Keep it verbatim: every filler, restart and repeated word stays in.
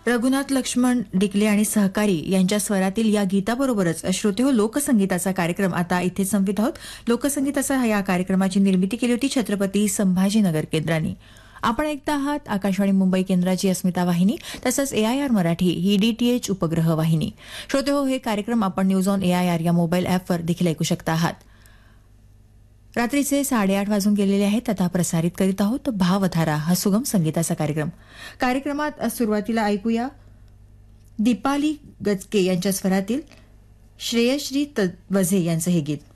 रघुनाथ लक्ष्मण डिकले आणि सहकारी यांच्या स्वरातील या गीताबरोबरच श्रोतेहो लोकसंगीताचा कार्यक्रम आता इथे संपवित आहोत. लोकसंगीताचा या कार्यक्रमाची निर्मिती केली होती छत्रपती संभाजीनगर केंद्राने. आपण ऐकता आहात आकाशवाणी मुंबई केंद्राची अस्मिता वाहिनी तसंच एआयआर मराठी ही डीटीएच उपग्रह वाहिनी. श्रोतेहो हे कार्यक्रम आपण न्यूज ऑन एआयआर या मोबाईल ॲपवर देखील ऐकू शकता आहात. रात्रीचे साडेआठ वाजून गेलेले आहेत. आता प्रसारित करीत आहोत भावधारा हा सुगम संगीताचा कार्यक्रम. कार्यक्रमात सुरुवातीला ऐकूया दीपाली गजके यांच्या स्वरातील श्रेयश्री तवजे यांचं हे गीत.